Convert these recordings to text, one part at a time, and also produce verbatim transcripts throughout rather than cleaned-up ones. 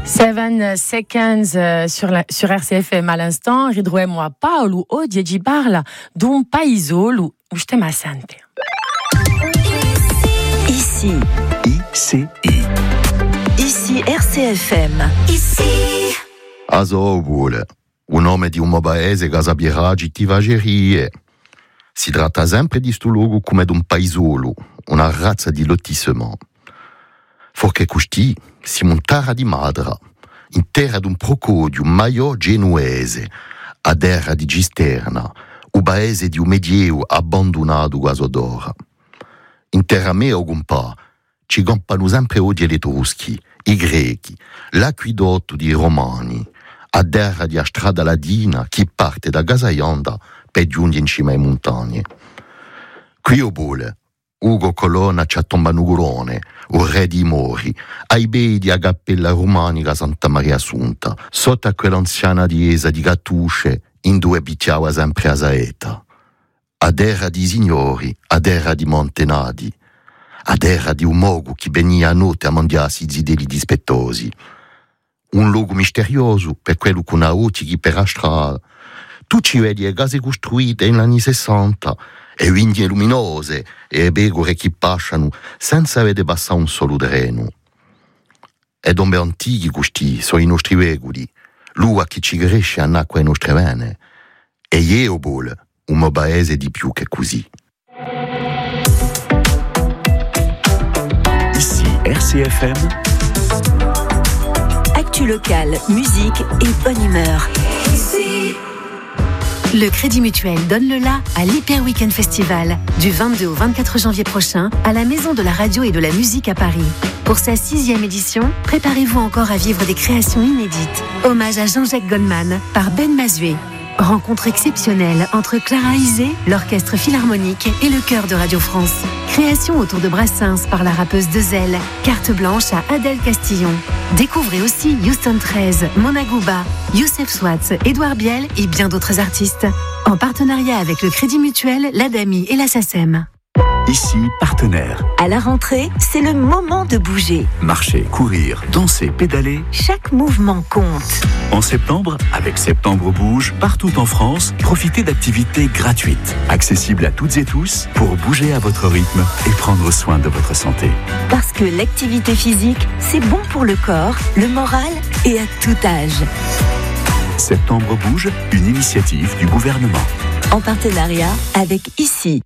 Seven Seconds euh, sur, la, sur R C F M à l'instant. Ridroemo Paolo oggi ci parla d'un paesolo où je t'aime à Sante. Ici. I C I. Ici R C F M. Ici. Asobule, un nome di un paese che sa piraggi ti vagerie. Si tratta sempre di sto luogo come di un paesolo, una razza di lotissement. Forché custi si montara di madra, in terra d'un procodio maior genuese, a terra di Gisterna, o paese di un medievo abbandonato quasi d'ora. In terra mea ogumpa, ci gompano sempre odi gli Etruschi, i Grechi, l'acquidotto di Romani, a terra di a strada ladina che parte da Gasaionda per giungere in cima ai montagne. Qui o bole, Ugo Colonna ci tomba Nugurone, o re di Mori, ai bei di Agappella Romanica Santa Maria Assunta, sotto a quell'anziana chiesa di Gattusce, in due picchiava sempre a saeta. A terra di signori, a terra di Montenadi, a terra di un mogo che venia a notte a mangiarsi i zideli dispettosi. Un luogo misterioso per quello con autichi per la strada. Tu ci vedi le case costruite negli anni sessanta, e vinghie luminose e pecore che passano senza vedere passare un solo treno. E dombe antichi questi sono i nostri vecoli, l'ua che ci cresce a nacqua le nostre vene. E io vuole un paese di più che così. Ici R C F M. Actu locale, musique et bonne humeur. Ici. Le Crédit Mutuel donne le la à l'Hyper Weekend Festival du vingt-deux au vingt-quatre janvier prochain à la Maison de la Radio et de la Musique à Paris. Pour sa sixième édition, préparez-vous encore à vivre des créations inédites. Hommage à Jean-Jacques Goldman par Ben Mazué. Rencontre exceptionnelle entre Clara Isé, l'Orchestre Philharmonique et le Chœur de Radio France. Création autour de Brassens par la rappeuse Dezel. Carte blanche à Adèle Castillon. Découvrez aussi Houston treize, Mona Gouba, Youssef Swatz, Édouard Biel et bien d'autres artistes. En partenariat avec le Crédit Mutuel, l'Adami et la SACEM. Ici, partenaire. À la rentrée, c'est le moment de bouger. Marcher, courir, danser, pédaler. Chaque mouvement compte. En septembre, avec Septembre Bouge, partout en France, profitez d'activités gratuites, accessibles à toutes et tous, pour bouger à votre rythme et prendre soin de votre santé. Parce que l'activité physique, c'est bon pour le corps, le moral et à tout âge. Septembre Bouge, une initiative du gouvernement. En partenariat avec Ici.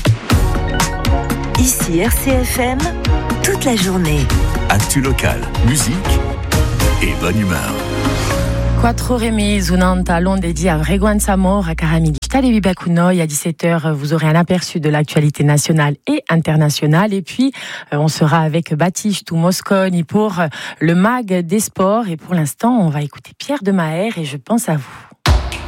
Ici R C F M, toute la journée. Actu local, musique et bonne humeur. Quattro remise un'anta l'onde di Avreguan Samora, Caramidi. Talevi Bakunoy, à dix-sept heures, vous aurez un aperçu de l'actualité nationale et internationale. Et puis, on sera avec Baptiste ou Mosconi pour le mag des sports. Et pour l'instant, on va écouter Pierre de Maher et je pense à vous.